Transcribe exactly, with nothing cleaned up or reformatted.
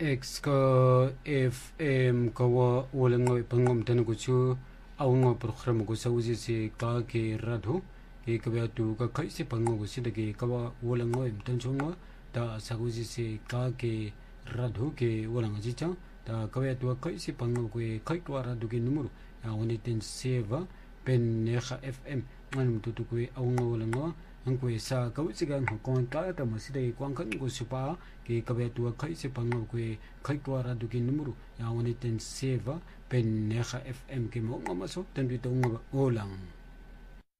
X ka F M kawa walang pangom tan ko chu awang program ko sa usi si ka ke radho ke ka tu ka kai se pangom ko si de ke kawa walang tan chunga ta sa usi si ka ke radho ke walang ji cha ta ka tu kai se pangom ko kai ko radho ke numero ya woni ten seva pen ne F M ngan tu tu ko awang walang ang ko sa kausigan hong ka ta maside kwang kan ko supa ke kabe tu kai se pang ko kai ko ra du ke numero ya woni ten seva pen ne F M ke mo ngama so ten tu ngaba olang